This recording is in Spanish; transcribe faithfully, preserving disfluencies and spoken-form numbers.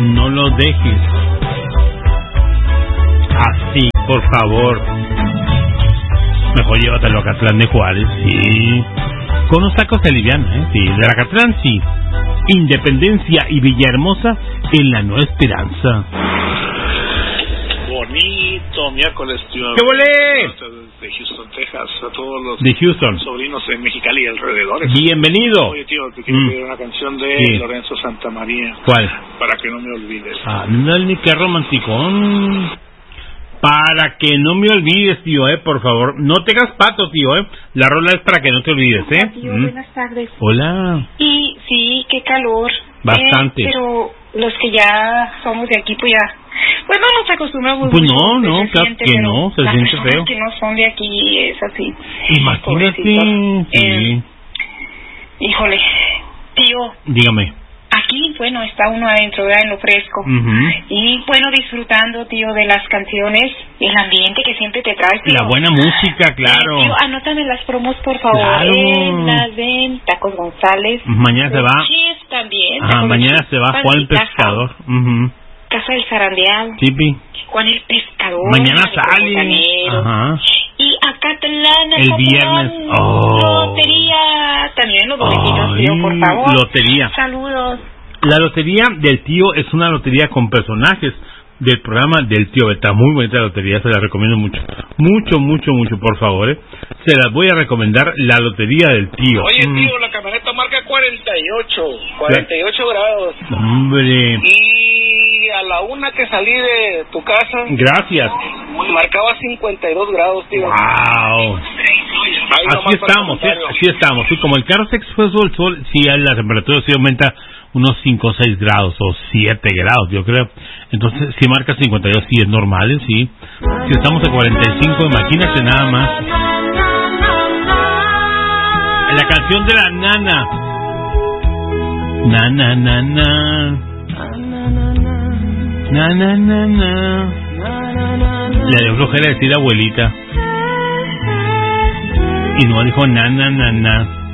No lo dejes así, por favor. Mejor llévatelo a Acatlán de Juárez, sí. Con unos tacos de liviana, ¿eh? Sí, de Acatlán, sí. Independencia y Villahermosa en la Nueva Esperanza. Bonito miércoles, tío. ¡Qué volé! De Houston, Texas, a todos los de Houston. sobrinos en Mexicali y alrededores. Bienvenido. Oye, tío, te quiero mm. pedir una canción de sí. Lorenzo Santamaría. ¿Cuál? Para que no me olvides. Ah, no, ni qué romanticón. Para que no me olvides, tío, eh, por favor. No te hagas pato, tío, eh. La rola es para que no te olvides, eh. Hola, tío, mm. buenas tardes. Hola. Y sí, qué calor. Bastante. Eh, pero los que ya somos de aquí, pues ya... Pues no nos acostumbramos. Pues no, no, claro siente, que no, se siente feo. Los que no son de aquí es así. Imagínate, sí. Eh, híjole, tío. Dígame. Aquí, bueno, está uno adentro, ¿verdad? En lo fresco. Uh-huh. Y, bueno, disfrutando, tío, de las canciones, el ambiente que siempre te traes, tío. La buena música, claro. Eh, tío, anótame las promos, por favor. Claro. Eh, las de Tacos González. Mañana se va. Chis también. Ajá, mañana se va Juan el Pescador. Uh-huh. Casa del Zarandeado. Chipi. Juan el Pescador. Mañana sale. Ajá. Y Acatlán, el viernes. Oh. Lotería. También los boletitos, tío, por favor. Lotería. Saludos. La lotería del tío es una lotería con personajes del programa del tío Beta. Muy bonita la lotería, se la recomiendo mucho. Mucho, mucho, mucho, por favor, ¿eh? Se las voy a recomendar, la lotería del tío. Oye, mm. tío, la camioneta marca cuarenta y ocho. cuarenta y ocho grados. Hombre. Y a la una que salí de tu casa. Gracias. Marcaba cincuenta y dos grados, tío. Wow. Así estamos, ¿eh? Así estamos. Sí, como el carro se expuso al sol, sí, la temperatura sí aumenta unos cinco o seis grados o siete grados, yo creo. Entonces, si marca cincuenta y dos, sí es normal, ¿eh? Sí. Si estamos a cuarenta y cinco, imagínate nada más. La canción de la nana. Na, na, na, na. Na, na, na, na. Le dio flojera decir abuelita. Y no dijo na, na, na, na.